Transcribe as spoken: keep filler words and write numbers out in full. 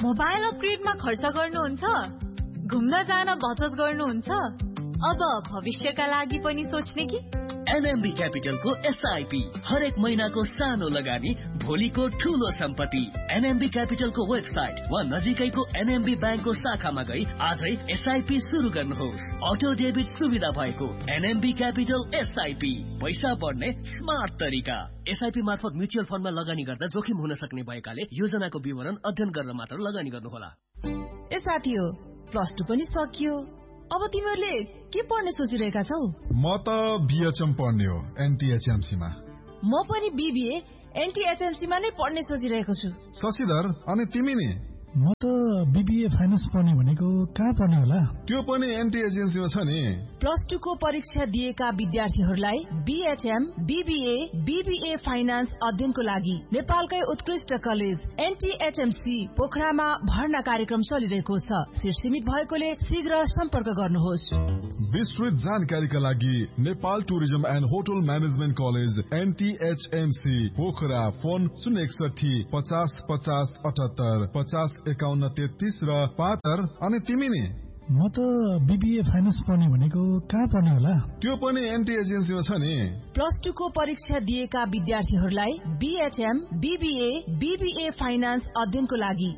Mobile अपग्रेडमा खर्च गर्नुहुन्छ? घुम्न जान बचत गर्नुहुन्छ? अब भविष्यका लागि पनि सोच्ने कि? एनएमबी क्यापिटलको एसआईपी हरेक महिनाको सानो लगानी भोलिको ठूलो सम्पत्ति। एनएमबी क्यापिटलको वेबसाइट वा नजिकैको एनएमबी ब्याङ्कको शाखामा गई आजै एसआईपी सुरु गर्नुहोस्। अटो डेबिट सुविधा भएको एनएमबी क्यापिटल एसआईपी, पैसा बढ्ने स्मार्ट तरिका। एसआईपी मार्फत म्युचुअल फन्डमा लगानी गर्दा जोखिम हुन सक्ने भएकाले योजनाको विवरण अध्ययन गरेर मात्र लगानी गर्नुहोला। ए साथी हो, प्लस टू पनि सकियो, अब तिमीहरूले के पढ्ने सोचिरहेका छौ? म त बीएचएम पढ्ने हो, एनटीएचएमसी मा। म पनि बीबीए एनटीएचएमसी मा नै पढ्ने सोचिरहेको छु। शशिधर, अनि तिमी नि? म त बीबीए फाइनान्स पढ्ने भनेको कहाँ पढ्ने होला? त्यो पनि एनटीएचएमसी मा छ नि। प्लस टू को परीक्षा दिएका विद्यार्थीहरूलाई बीएचएम, बीबीए, बीबीए फाइनान्स अध्ययनको लागि नेपालकै उत्कृष्ट कलेज एनटीएचएमसी पोखरामा भर्ना कार्यक्रम चलिरहेको छ। सिट सीमित भएकोले शीघ्र सम्पर्क गर्नुहोस्। विस्तृत जानकारीका लागि Nepal tourism and hotel management college एनटीएचएमसी Pokhara, phone शून्य एकसठी पचास पचास अठहत्तर पचास एकाउन्न तेत्तीस र पातर। अनि तिमी नि? म त बीबीए फाइनान्स पढ्ने भनेको कहाँ पढ्ने होला? त्यो पनि एनटीएचएमसी मा छ नि। प्लस टू को परीक्षा दिएका विद्यार्थीहरूलाई बीएचएम, बीबीए, बीबीए फाइनान्स अध्ययनको लागि